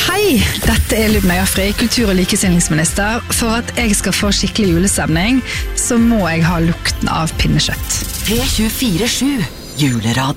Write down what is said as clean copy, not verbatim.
Hei, dette Lubna Jafri, kultur- og likestillingsminister. For at jeg skal få skikkelig julestemning, så må jeg ha lukten av pinnekjøtt. P24/7 Juleradio.